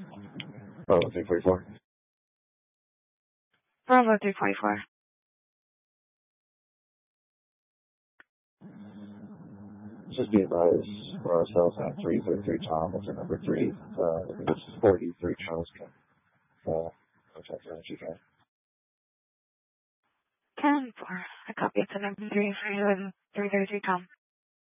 Bravo 344. Bravo 344. Just be advised for ourselves at 333 Tom, that's our number 3. This is 43 Charles. Contact energy guy. 10-4. I copy it to number 3 for you and 333 Tom.